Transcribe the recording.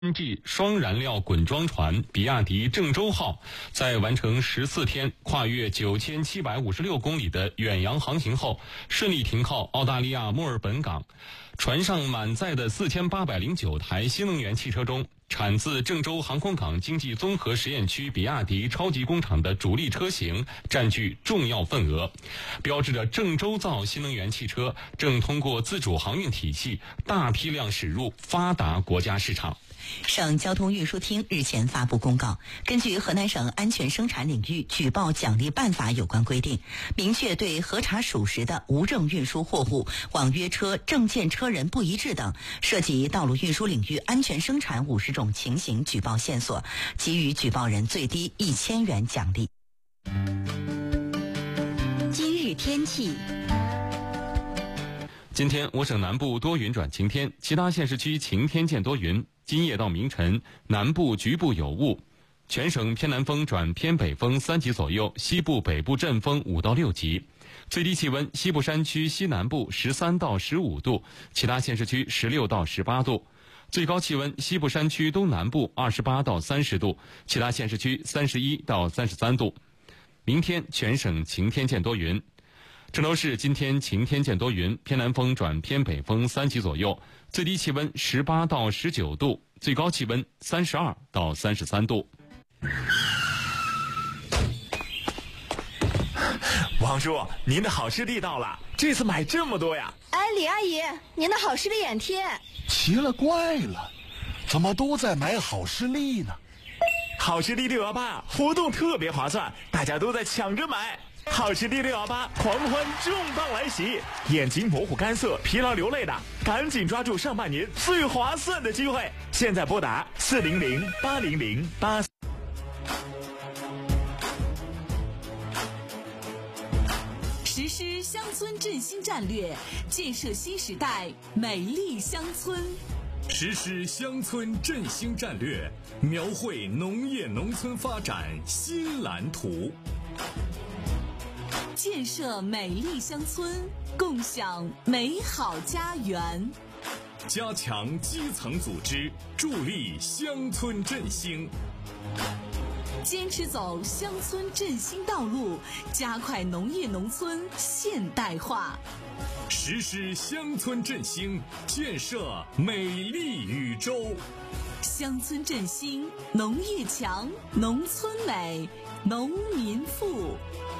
G 双燃料滚装船比亚迪郑州号在完成14天跨越9756公里的远洋航行后，顺利停靠澳大利亚墨尔本港。船上满载的4809台新能源汽车中，产自郑州航空港经济综合实验区比亚迪超级工厂的主力车型占据重要份额，标志着郑州造新能源汽车正通过自主航运体系大批量驶入发达国家市场。 省交通运输厅日前发布公告，根据河南省安全生产领域举报奖励办法有关规定，明确对核查属实的无证运输货物、网约车证件车人不一致等涉及道路运输领域安全生产50种情形举报线索，给予举报人最低1000元奖励。 今日天气。 今天我省南部多云转晴天，其他县市区晴天见多云。今夜到明晨，南部局部有雾，全省偏南风转偏北风3级左右，西部北部阵风5到6级。最低气温，西部山区西南部13到15度，其他县市区16到18度。最高气温，西部山区东南部28到30度，其他县市区31到33度。明天全省晴天见多云。郑州市今天晴天见多云，偏南风转偏北风3级左右，最低气温18到19度，最高气温32到33度。 王叔，您的好视力到了，这次买这么多呀？ 哎，李阿姨，您的好视力眼贴。 奇了怪了，怎么都在买好视力呢？ 好视力618活动特别划算，大家都在抢着买。好视力618狂欢重磅来袭，眼睛模糊干涩、疲劳流泪的，赶紧抓住上半年最划算的机会！现在拨打400-800-8。 实施乡村振兴战略，建设新时代美丽乡村。 实施乡村振兴战略，描绘农业农村发展新蓝图。 建设美丽乡村，共享美好家园。 加强基层组织，助力乡村振兴。 坚持走乡村振兴道路，加快农业农村现代化。 实施乡村振兴，建设美丽宇宙。 乡村振兴，农业强，农村美，农民富。